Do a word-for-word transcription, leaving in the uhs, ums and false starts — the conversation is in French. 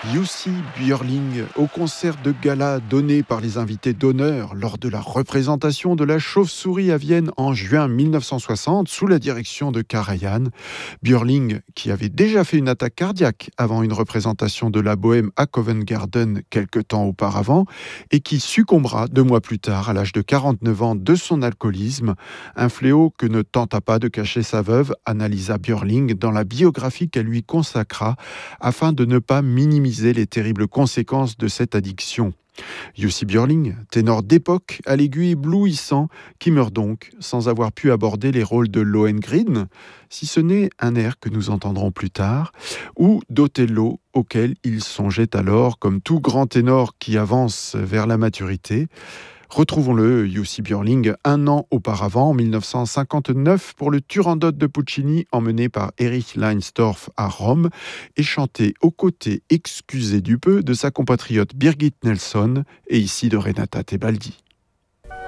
Jussi Björling, au concert de gala donné par les invités d'honneur lors de la représentation de la chauve-souris à Vienne en juin mille neuf cent soixante sous la direction de Karajan. Björling, qui avait déjà fait une attaque cardiaque avant une représentation de la Bohème à Covent Garden quelque temps auparavant et qui succombera deux mois plus tard à l'âge de quarante-neuf ans de son alcoolisme, un fléau que ne tenta pas de cacher sa veuve, Annalisa Björling, dans la biographie qu'elle lui consacra afin de ne pas minimiser les terribles conséquences de cette addiction. Jussi Björling, ténor d'époque à l'aiguille éblouissant, qui meurt donc sans avoir pu aborder les rôles de Lohengrin, si ce n'est un air que nous entendrons plus tard, ou d'Othello, auquel il songeait alors comme tout grand ténor qui avance vers la maturité. Retrouvons-le, Jussi Björling, un an auparavant, en mille neuf cent cinquante-neuf, pour le Turandot de Puccini, emmené par Erich Leinsdorf à Rome, et chanté aux côtés, excusez du peu, de sa compatriote Birgit Nelsson, et ici de Renata Tebaldi.